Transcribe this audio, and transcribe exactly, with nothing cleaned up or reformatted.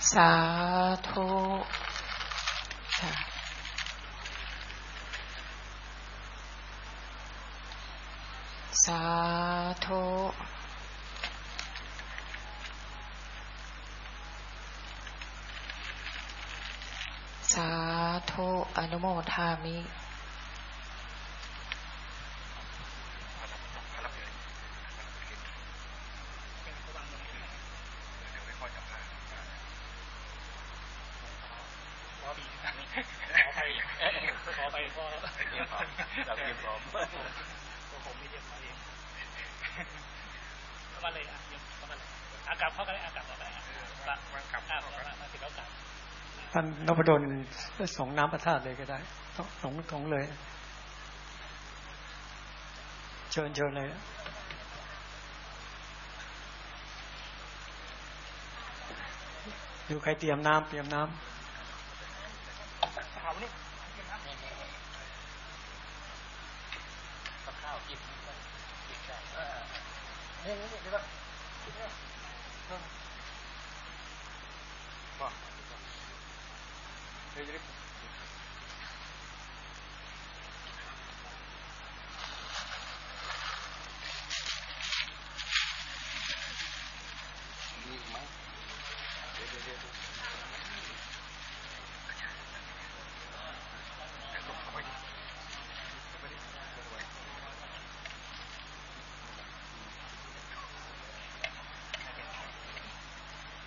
สาธุค่ะสาธุสาธุอนุโมทามิขอไปขอไปก็เราเตรียมพร้อมผมไม่เตรียมมาเองก็มาเลยอ่ะก็มาเลยอากาศเข้ากันเลยอากาศเข้ากันวางกลับมาติดแล้วกลับท่านนพดลส่งน้ำประทานเลยก็ได้ส่งส่งเลยเชิญเชิญเลยอยู่ใครเตรียมน้ำเตรียมน้ำข้าวกินกินได้เนี่ยนี่นี่ป่ะว่าเฮ้ย